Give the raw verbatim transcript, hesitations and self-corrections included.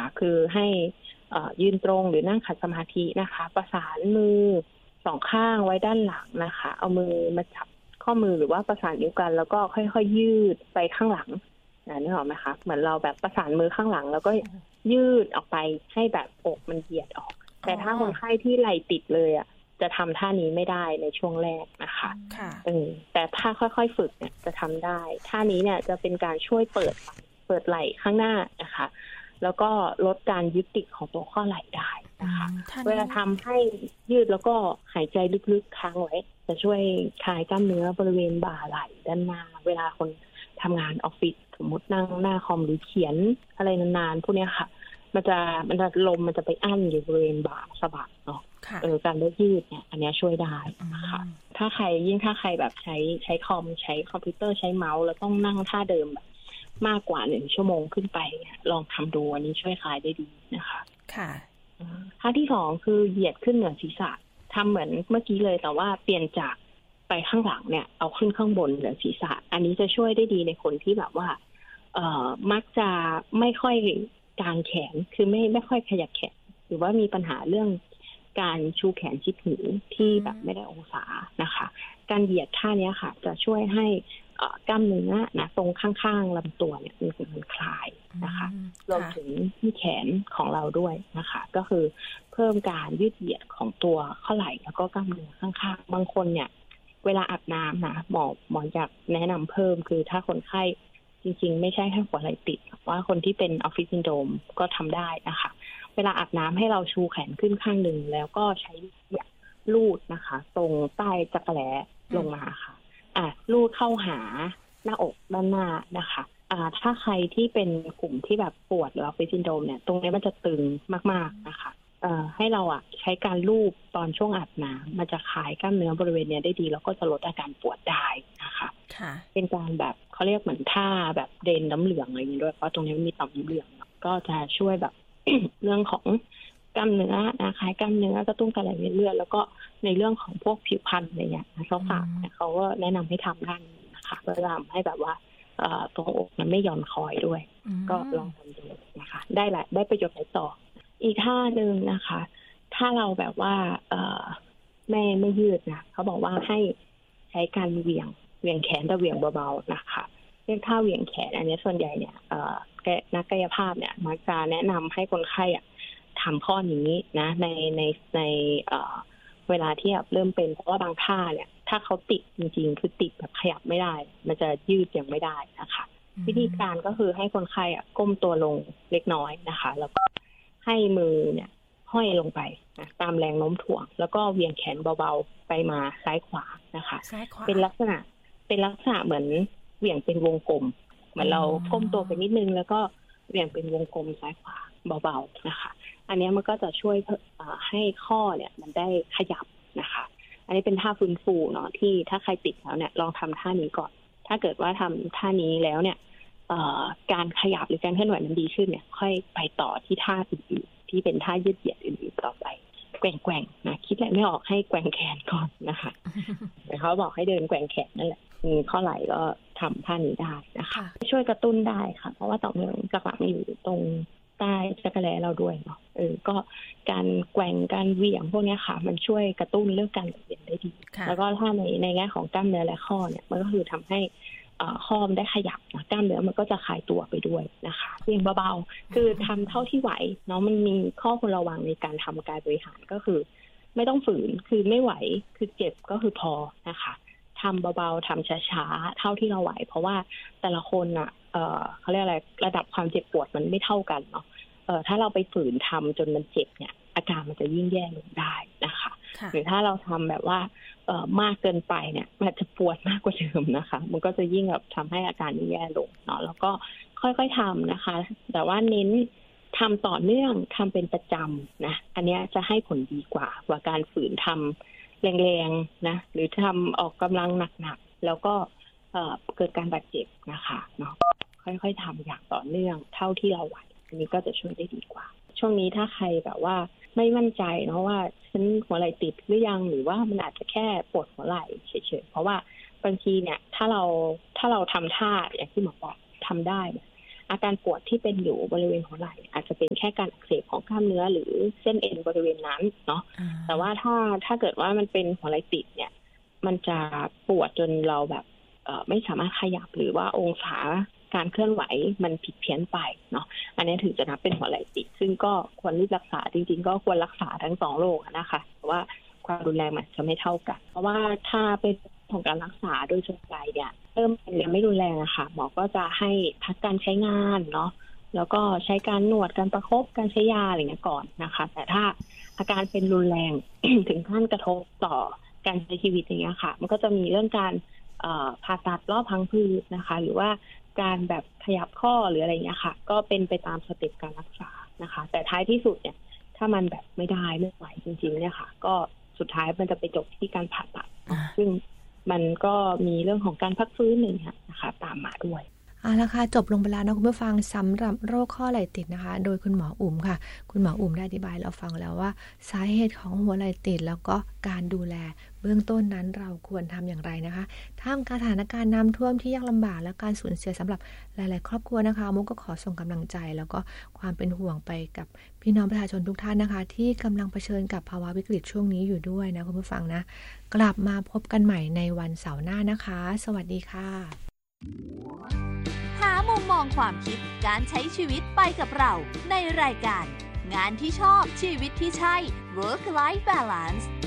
คือให้ยืนตรงหรือนั่งขัดสมาธินะคะประสานมือสองข้างไว้ด้านหลังนะคะเอามือมาจับข้อมือหรือว่าประสานนิ้วกันแล้วก็ค่อยๆยืดไปข้างหลังนึกออกไหมคะเหมือนเราแบบประสานมือข้างหลังแล้วก็ยืดออกไปให้แบบอกมันเหยียดออกแต่ถ้าคนไข้ที่ไหล่ติดเลยอ่ะจะทำท่านี้ไม่ได้ในช่วงแรกนะคะเออแต่ถ้าค่อยๆฝึกเนี่ยจะทำได้ท่านี้เนี่ยจะเป็นการช่วยเปิดเปิดไหล่ข้างหน้านะคะแล้วก็ลดการยึดติดของตัวข้อไหล่ได้นะคะเวลาทำให้ยืดแล้วก็หายใจลึกๆค้างไว้จะช่วยคลายกล้ามเนื้อบริเวณบ่าไหล่ด้านหน้าเวลาคนทำงานออฟฟิศสมมตินั่งหน้าคอมหรือเขียนอะไรนานๆพวกนี้ค่ะมันจะมันจะลมมันจะไปอั้นอยู่บริเวณบ่าสะบักเนาะเออการเลิกยืดเนี่ยอันนี้ช่วยได้นะคะถ้าใครยิ่งถ้าใครแบบใช้ใช้คอมใช้คอมพิวเตอร์ใช้เมาส์แล้วต้องนั่งท่าเดิมแบบมากกว่าหนึ่งชั่วโมงขึ้นไปลองทำดูอันนี้ช่วยคลายได้ดีนะคะค่ะท่าที่สองคือเหยียดขึ้นเหนือศีรษะทำเหมือนเมื่อกี้เลยแต่ว่าเปลี่ยนจากไปข้างหลังเนี่ยเอาขึ้นข้างบนเหนือศีรษะอันนี้จะช่วยได้ดีในคนที่แบบว่าเอ่อมักจะไม่ค่อยกางแขนคือไม่ไม่ค่อยขยับแขนหรือว่ามีปัญหาเรื่องการชูแขนชิดหูที่แบบไม่ได้องศานะคะการเหยียดท่านี้ค่ะจะช่วยให้กล้ามเนื้อนะตรงข้างๆลำตัวเนี่ยมันคลายนะคะรวมถึงที่แขนของเราด้วยนะคะก็คือเพิ่มการยืดเหยียดของตัวข้อไหล่แล้วก็กล้ามเนื้อข้างๆบางคนเนี่ยเวลาอาบน้ำนะหมอหมออยากแนะนำเพิ่มคือถ้าคนไข้จริงๆไม่ใช่แค่หัวไหล่ติดว่าคนที่เป็นออฟฟิศซินโดรมก็ทำได้นะคะเวลาอาบน้ำให้เราชูแขนขึ้นข้างหนึ่งแล้วก็ใช้ลูดนะคะตรงใต้จักรแล้ลงมาค่ะอ่ะลูดเข้าหาหน้าอกด้านหน้านะคะอ่าถ้าใครที่เป็นกลุ่มที่แบบปวดหรือออฟฟิศซินโดรมเนี่ยตรงนี้มันจะตึงมากๆนะคะเอ่อให้เราอ่ะใช้การลูบตอนช่วงอาบน้ำมันจะคลายกล้ามเนื้อบริเวณเนี้ยได้ดีแล้วก็จะลดอาการปวดได้นะคะเป็นการแบบเขาเรียกเหมือนท่าแบบเดนน้ำเหลืองอะไรอย่างนี้ด้วยเพราะตรงนี้มันมีต่อมน้ำเหลืองก็จะช่วยแบบ เรื่องของกล้ามเนื้อนะคลายกล้ามเนื้อกระตุ้นการไหลเวียนเลือดแล้วก็ในเรื่องของพวกผิวพรรณอะไรอย่างเงี้ยเขาฝากเขาก็แนะนำให้ทำด้านนี้นะคะเพื่อทำให้แบบว่าตรงอกมันไม่หย่อนคอยด้วยก็ลองทำดูนะคะได้แหละได้ประโยชน์หลายต่ออีกท่านึงนะคะถ้าเราแบบว่าไม่ไม่ยืดนะเขาบอกว่าให้ใช้การเหวี่ยงเหวี่ยงแขนแต่เหวี่ยงเบาๆนะคะเรียกท่าเหวี่ยงแขนอันนี้ส่วนใหญ่เนี่ยนักกายภาพเนี่ยมักจะแนะนำให้คนไข้อ่ะทำข้อนี้นะในในในเอ่อเวลาที่แบบเริ่มเป็นเพราะว่าบางท่าเนี่ยถ้าเขาติดจริงๆคือติดแบบขยับไม่ได้มันจะยืดยังไม่ได้นะคะวิธีการก็คือให้คนไข้อ่ะก้มตัวลงเล็กน้อยนะคะแล้วก็ให้มือเนี่ยห้อยลงไปนะตามแรงโน้มถ่วงแล้วก็เหวี่ยงแขนเบาๆไปมาซ้ายขวานะคะเป็นลักษณะเป็นลักษณะเหมือนเหวี่ยงเป็นวงกลมเหมือนเราก้มตัวไปนิดนึงแล้วก็เหวี่ยงเป็นวงกลมซ้ายขวาเบาๆนะคะอันนี้มันก็จะช่วยให้ข้อเนี่ยมันได้ขยับนะคะอันนี้เป็นท่าฟื้นฟูเนาะที่ถ้าใครติดแล้วเนี่ยลองทำท่านี้ก่อนถ้าเกิดว่าทำท่านี้แล้วเนี่ยการขยับหรือการเคลื่อนไหวมันดีขึ้นเนี่ยค่อยไปต่อที่ท่าอื่นๆที่เป็นท่ายืดเหยียดอื่นๆต่อไปแกว่งๆนะคิดอะไรไม่ออกให้แกว่งแขนก่อนนะคะแต่เขาบอกให้เดินแกว่งแขนนั่นแหละข้อไหล่ก็ทำท่านี้ได้นะคะช่วยกระตุ้นได้ค่ะเพราะว่าต่อมน้ำเหลืองหลักๆอยู่ตรงใต้จักรแล้เราด้วยเนาะเออก็การแกว่งการเหวี่ยงพวกนี้ค่ะมันช่วยกระตุ้นเรื่องการไหลเวียนได้ดีแล้วก็ถ้าในในแง่ของกล้ามเนื้อและข้อเนี่ยมันก็คือทำให้ข้อมันได้ขยับนะกล้ามเนื้อมันก็จะคลายตัวไปด้วยนะคะเพียงเบาๆคือทำเท่าที่ไหวเนาะมันมีข้อควรระวังในการทำการบริหารก็คือไม่ต้องฝืนคือไม่ไหวคือเจ็บก็คือพอนะคะทำเบาๆทำช้าๆเท่าที่เราไหวเพราะว่าแต่ละคนอ่ะเอ่อเขาเรียกอะไรระดับความเจ็บปวดมันไม่เท่ากันเนาะเอ่อถ้าเราไปฝืนทำจนมันเจ็บเนี่ยอาการมันจะยิ่งแย่ลงได้นะคะหรือถ้าเราทำแบบว่าเอ่อมากเกินไปเนี่ยมันจะปวดมากกว่าเดิมนะคะมันก็จะยิ่งแบบทำให้อาการแย่ลงเนาะแล้วก็ค่อยๆทำนะคะแต่ว่าเน้นทำต่อเนื่องทำเป็นประจำนะอันนี้จะให้ผลดีกว่ากว่าการฝืนทำแรงๆนะหรือทำออกกำลังหนักๆแล้วก็เอ่อเกิดการบาดเจ็บนะคะเนาะค่อยๆทำอย่างต่อเนื่องเท่าที่เราไหวอันนี้ก็จะช่วยได้ดีกว่าช่วงนี้ถ้าใครแบบว่าไม่มั่นใจเนาะว่าฉันหัวไหล่ติดหรือยังหรือว่ามันอาจจะแค่ปวดหัวไหล่เฉยๆเพราะว่าบางทีเนี่ยถ้าเราถ้าเราทำท่าอย่างที่หมอบอกทำได้อาการปวดที่เป็นอยู่บริเวณหัวไหล่อาจจะเป็นแค่การอักเสบของกล้ามเนื้อหรือเส้นเอ็นบริเวณนั้นเนาะแต่ว่าถ้าถ้าเกิดว่ามันเป็นหัวไหล่ติดเนี่ยมันจะปวดจนเราแบบเอ่อไม่สามารถขยับหรือว่าองศาการเคลื่อนไหวมันผิดเพี้ยนไปเนาะอันนี้ถึงจะนับเป็นหัวไหล่ติดซึ่งก็ควรรีบรักษาจริงๆก็ควรรักษาทั้งสองโรคนะคะเพราะว่าความรุนแรงมันจะไม่เท่ากันเพราะว่าถ้าเป็นของการรักษาโดยส่วนใหญ่เนี่ยเริ่มเป็นยังไม่รุนแรงอะค่ะหมอก็จะให้พักการใช้งานเนาะแล้วก็ใช้การนวดการประคบการใช้ยาอะไรเงี้ยก่อนนะคะแต่ถ้าอาการเป็นรุนแรง ถึงขั้นกระทบต่อการใช้ชีวิตอย่างเงี้ยค่ะมันก็จะมีเรื่องการผ่าตัดรอบพังผืดนะคะหรือว่าการแบบขยับข้อหรืออะไรเงี้ยค่ะก็เป็นไปตามสเต็ปการรักษานะคะแต่ท้ายที่สุดเนี่ยถ้ามันแบบไม่ได้ไม่ไหวจริงๆเนี่ยค่ะก็สุดท้ายมันจะไปจบที่การผ่าตัดซึ่งมันก็มีเรื่องของการพักฟื้นหนึ่งนะคะตามมาด้วยเอาละค่ะจบลงไปแล้วนะคุณผู้ฟังสำหรับโรคข้อไหล่ติดนะคะโดยคุณหมออุ๋มค่ะคุณหมออุ๋มได้อธิบายเราฟังแล้วว่าสาเหตุของหัวไหล่ติดแล้วก็การดูแลเบื้องต้นนั้นเราควรทำอย่างไรนะคะท่ามกลางสถานการณ์น้ำท่วมที่ยากลำบากและการสูญเสียสำหรับหลายๆครอบครัวนะคะมุกก็ขอส่งกำลังใจแล้วก็ความเป็นห่วงไปกับพี่น้องประชาชนทุกท่านนะคะที่กำลังเผชิญกับภาวะวิกฤตช่วงนี้อยู่ด้วยนะคุณผู้ฟังนะกลับมาพบกันใหม่ในวันเสาร์หน้านะคะสวัสดีค่ะหามุมมองความคิดการใช้ชีวิตไปกับเราในรายการงานที่ชอบชีวิตที่ใช่ Work Life Balance